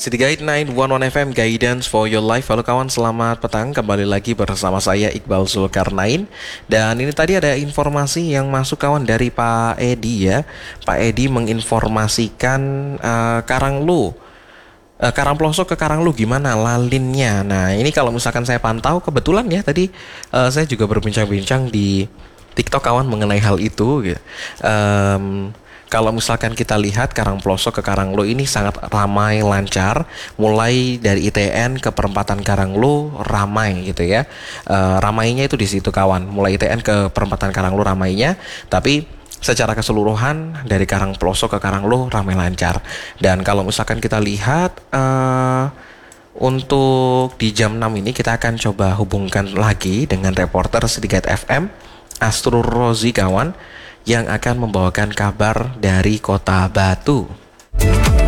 City Guide 911 FM Guidance for Your Life. Halo kawan, selamat petang. Kembali lagi bersama saya Iqbal Zulkarnain. Dan ini tadi ada informasi yang masuk kawan dari Pak Edi ya. Pak Edi menginformasikan Karanglo, Karangplosok ke Karanglo gimana lalinnya. Nah ini kalau misalkan saya pantau kebetulan ya tadi saya juga berbincang-bincang di TikTok kawan mengenai hal itu gitu. Kalau misalkan kita lihat Karangplosok ke Karanglo ini sangat ramai lancar, mulai dari ITN ke perempatan Karanglo ramai gitu ya. Ramainya itu di situ kawan, mulai ITN ke perempatan Karanglo ramainya, tapi secara keseluruhan dari Karangplosok ke Karanglo ramai lancar. Dan kalau misalkan kita lihat untuk di jam 6 ini kita akan coba hubungkan lagi dengan reporter City Guide FM Asrul Rozi kawan, yang akan membawakan kabar dari Kota Batu.